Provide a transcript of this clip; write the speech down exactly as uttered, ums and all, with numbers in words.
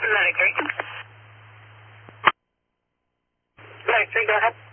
เป็นไรครับไรใช่ครับ